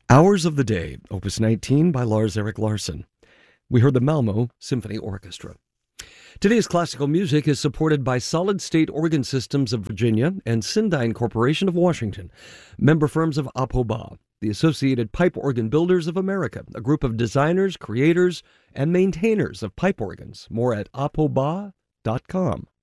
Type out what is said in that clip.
Hours of the Day, Opus 19 by Lars Erik Larsson. We heard the Malmo Symphony Orchestra. Today's classical music is supported by Solid State Organ Systems of Virginia and Syndyne Corporation of Washington, member firms of APOBA, the Associated Pipe Organ Builders of America, a group of designers, creators, and maintainers of pipe organs. More at apoba.com.